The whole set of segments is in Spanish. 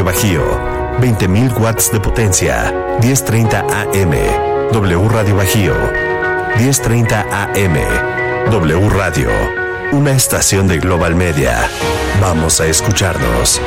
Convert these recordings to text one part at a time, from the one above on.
Bajío, 20,000 watts de potencia, 10:30 AM. W Radio Bajío, 10:30 AM. W Radio, una estación de Global Media. Vamos a escucharnos.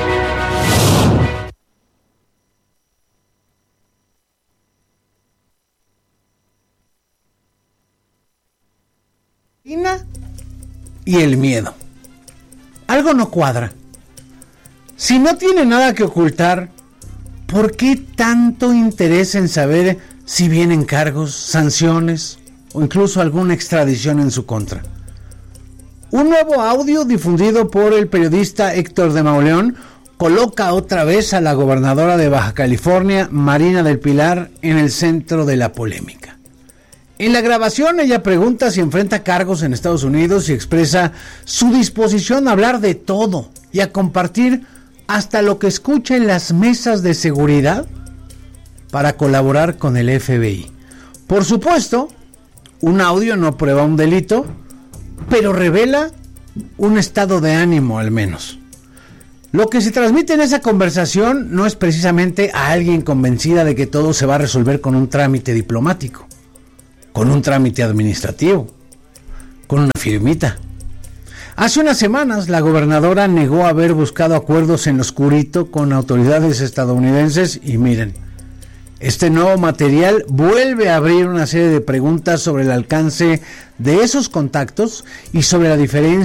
Y el miedo. Algo no cuadra. Si no tiene nada que ocultar, ¿por qué tanto interés en saber si vienen cargos, sanciones o incluso alguna extradición en su contra? Un nuevo audio difundido por el periodista Héctor de Mauleón coloca otra vez a la gobernadora de Baja California, Marina del Pilar, en el centro de la polémica. En la grabación ella pregunta si enfrenta cargos en Estados Unidos y expresa su disposición a hablar de todo y a compartir hasta lo que escucha en las mesas de seguridad para colaborar con el FBI. Por supuesto, un audio no prueba un delito, pero revela un estado de ánimo al menos. Lo que se transmite en esa conversación no es precisamente a alguien convencida de que todo se va a resolver con un trámite diplomático, con un trámite administrativo, con una firmita. Hace unas semanas la gobernadora negó haber buscado acuerdos en lo oscurito con autoridades estadounidenses y miren, este nuevo material vuelve a abrir una serie de preguntas sobre el alcance de esos contactos y sobre la diferencia